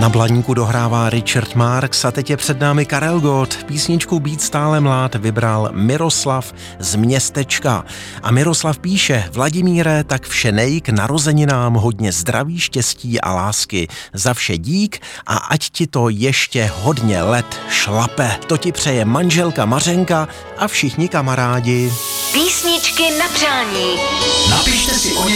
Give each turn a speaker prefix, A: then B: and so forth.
A: Na blaníku dohrává Richard Marx a teď je před námi Karel Gott. Písničku Být stále mlád vybral Miroslav z Městečka. A Miroslav píše: Vladimíre, tak vše nej, k narozeninám hodně zdraví, štěstí a lásky. Za vše dík a ať ti to ještě hodně let šlape. To ti přeje manželka Mařenka a všichni kamarádi.
B: Písničky na přání.
C: Napište si o ně